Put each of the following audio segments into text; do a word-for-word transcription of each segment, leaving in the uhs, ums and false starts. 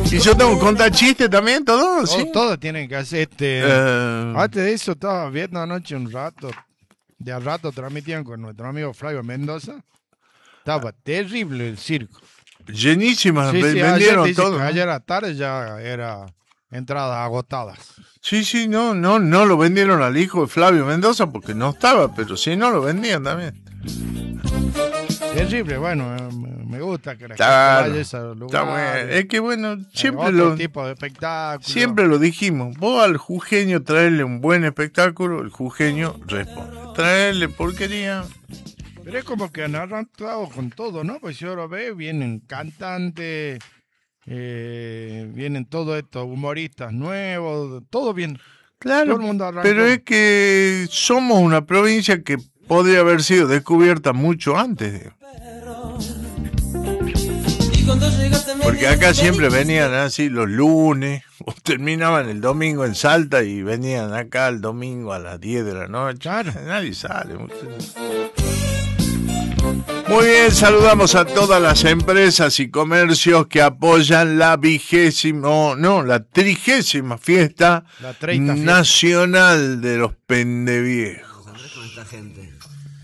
Y yo tengo que contar chistes también, todo, ¿sí? Todo, todo tienen que hacer. Este, Eh. Antes de eso, estaba viendo anoche un rato. De a rato transmitían con nuestro amigo Flavio Mendoza. Estaba terrible el circo. Llenísimas, Sí, ve- sí, vendieron ayer, dice todo. que ¿no? ayer a la tarde ya era entradas agotadas. Sí, sí, no, no, no lo vendieron al hijo de Flavio Mendoza porque no estaba, pero sí no lo vendían también. Terrible, bueno, eh, me me gusta que la Claro, gente vaya a esos está lugares. bueno. Es que bueno, Hay siempre otro lo, tipo de espectáculo. siempre lo dijimos. Vos al jujeño traerle un buen espectáculo, el jujeño responde. Traerle porquería. Pero es como que han arrancado con todo, ¿no? Pues si ahora ve, vienen cantantes, eh, vienen todos estos humoristas nuevos, todo bien. Claro, Todo el mundo arrancó. pero es que somos una provincia que podría haber sido descubierta mucho antes. Porque acá siempre venían así los lunes, o terminaban el domingo en Salta y venían acá el domingo a las diez de la noche. Claro. Nadie sale. muchachos. Muy bien, saludamos a todas las empresas y comercios que apoyan la vigésima, no, la trigésima fiesta La treinta fiesta. nacional de los pendeviejos. Con esta gente.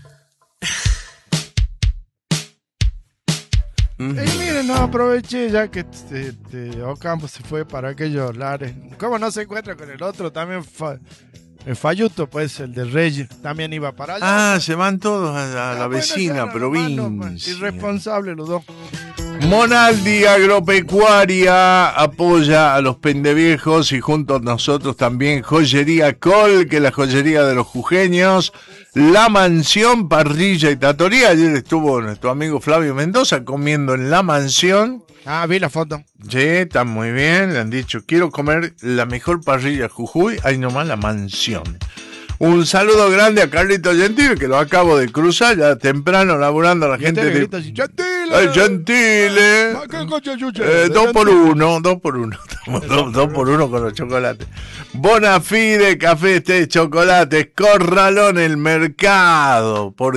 Y miren, no aproveché ya que este, este, Ocampo se fue para aquellos lares. ¿Cómo no se encuentra con el otro? También fa, el Falluto, pues, el de Reyes, también iba para allá. Ah, se van todos a, a la Ah, bueno, vecina ya, provincia. hermano, pues, irresponsable los dos. Monaldi Agropecuaria apoya a los pendeviejos y junto a nosotros también Joyería Col, que es la joyería de los jujeños, La Mansión, Parrilla y Tatoría. Ayer estuvo nuestro amigo Flavio Mendoza comiendo en La Mansión. Ah, vi la foto. Sí, está muy bien, le han dicho, quiero comer la mejor parrilla de Jujuy, ahí nomás La Mansión. Un saludo grande a Carlito Gentile, que lo acabo de cruzar ya temprano, laburando a la Y gente este de... grita así, ¡Gentile! ¡Ay, Gentile! Ah, qué coche, chuche. Eh, dos por uno, dos por uno, dos, dos por uno con los chocolates. Bonafide, café, té, chocolates, Corralón, el mercado. Por